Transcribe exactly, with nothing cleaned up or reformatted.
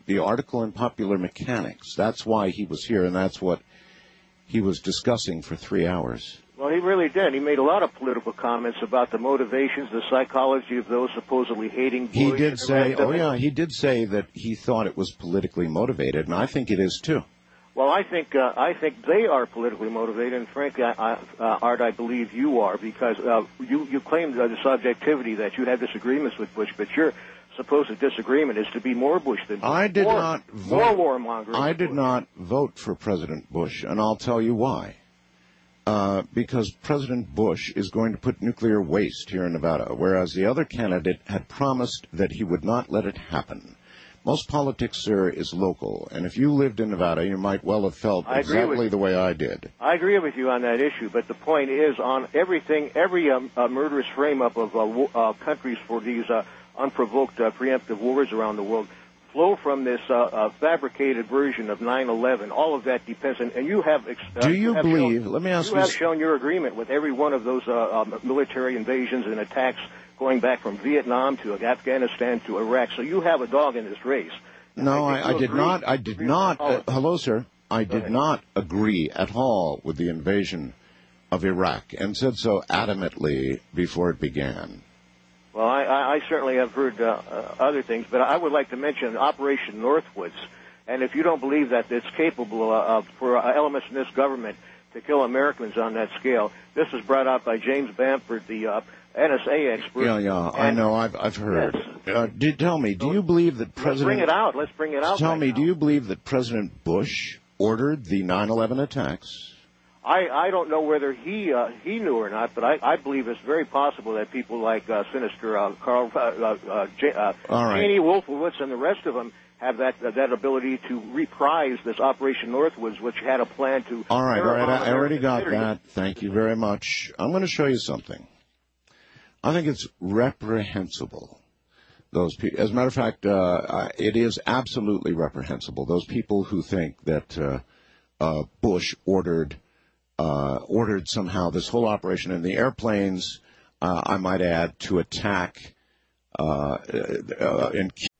the article in Popular Mechanics. That's why he was here, and that's what he was discussing for three hours. Well, he really did. He made a lot of political comments about the motivations, the psychology of those supposedly hating Bush. He did say, oh, yeah, he did say that he thought it was politically motivated, and I think it is, too. Well, I think uh, I think they are politically motivated, and frankly, I, I, uh, Art, I believe you are, because uh, you, you claimed uh, the subjectivity that you had disagreements with Bush, but your supposed disagreement is to be more Bush than Bush. I did more, not vote. More warmongering. I did Bush. not vote for President Bush, and I'll tell you why. Uh, because President Bush is going to put nuclear waste here in Nevada, whereas the other candidate had promised that he would not let it happen. Most politics, sir, is local, and if you lived in Nevada, you might well have felt exactly the way I did. I agree with you on that issue, but the point is on everything, every um, uh, murderous frame-up of uh, w- uh, countries for these uh, unprovoked uh, preemptive wars around the world flow from this uh, uh, fabricated version of nine eleven. All of that depends, and, and you have. Ex- Do you, you have believe? Shown, let me ask you. You have shown your agreement with every one of those uh, um, military invasions and attacks going back from Vietnam to Afghanistan to Iraq. So you have a dog in this race. No, I, I, I did not. I did not. Uh, hello, sir. I did not agree at all with the invasion of Iraq, and said so adamantly before it began. Well, I, I certainly have heard uh, uh, other things, but I would like to mention Operation Northwoods. And if you don't believe that it's capable uh, of, for uh, elements in this government to kill Americans on that scale, this was brought out by James Bamford, the uh, N S A expert. Yeah, yeah, I know. I've I've heard. Yes. Uh, do, tell me, do you believe that President? Let's bring it out. Let's bring it out. Tell right me, now. do you believe that President Bush ordered the nine eleven attacks? I, I don't know whether he uh, he knew or not, but I, I believe it's very possible that people like uh, Sinister uh, Carl uh, uh, J- uh, right. Cheney, Wolfowitz, and the rest of them have that uh, that ability to reprise this Operation Northwoods, which had a plan to. All right, all right. I, I already got that. Thank you very much. I'm going to show you something. I think it's reprehensible. Those people. As a matter of fact, uh, it is absolutely reprehensible. Those people who think that uh, uh, Bush ordered. Uh, ordered somehow this whole operation in the airplanes, uh, I might add, to attack uh, uh, and